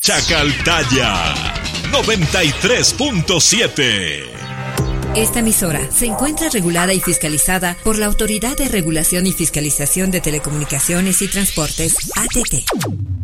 Chacaltaya 93.7. Esta emisora se encuentra regulada y fiscalizada por la Autoridad de Regulación y Fiscalización de Telecomunicaciones y Transportes, ATT.